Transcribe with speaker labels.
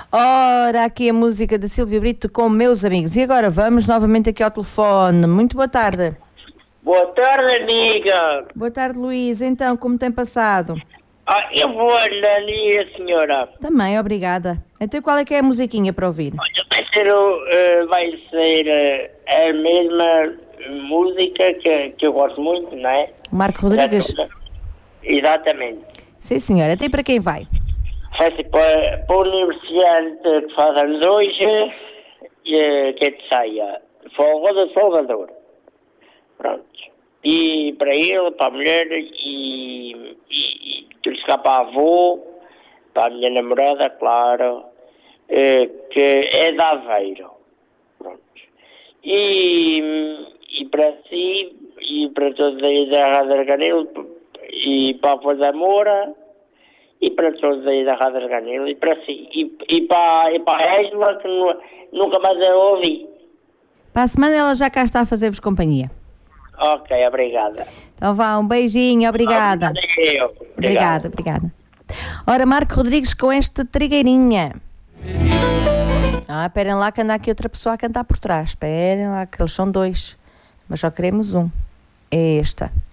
Speaker 1: Ora, aqui a música da Silvia Brito com meus amigos. E agora vamos novamente aqui ao telefone. Muito boa tarde.
Speaker 2: Boa tarde, amiga.
Speaker 1: Boa tarde, Luís. Então, como tem passado?
Speaker 2: Eu vou ali, a senhora.
Speaker 1: Também, obrigada. Então, qual é que é a musiquinha para ouvir?
Speaker 2: Vai ser a mesma música que eu gosto muito, não é?
Speaker 1: Marco Rodrigues?
Speaker 2: Exatamente.
Speaker 1: Sim, senhora. Até para quem vai?
Speaker 2: Vai ser para o universiante que faz anos hoje, que é de Saia. Fogo de Salvador. Pronto. E para ele, para a mulher, e que lhe chegar para a avó, para a minha namorada, claro, que é de Aveiro. Pronto. E para si, e para todos aí da Rádio Arganil, e para a Folha da Moura, e para todos aí da Rádio Arganil, e para si, e para a Ésla, que nunca mais a ouvi.
Speaker 1: Para a semana ela já cá está a fazer-vos companhia.
Speaker 2: Ok, obrigada.
Speaker 1: Então vá, um beijinho, obrigada. Obrigada. Ora, Marco Rodrigues com esta trigueirinha. Esperem lá que anda aqui outra pessoa a cantar por trás. Esperem lá que eles são dois. Mas só queremos um. É esta.